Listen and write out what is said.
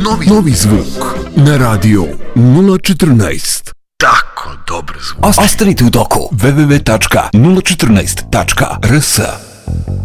Novi zvuk na radio 014. Tako dobar zvuk. Ostanite u toku. www.014.rs